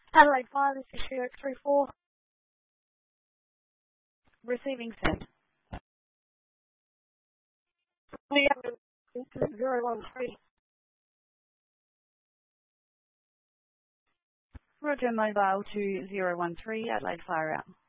Adelaide Fire, this is Sherrick 34. Receiving send. We have 013. Roger, mobile to 013, Adelaide Fire out.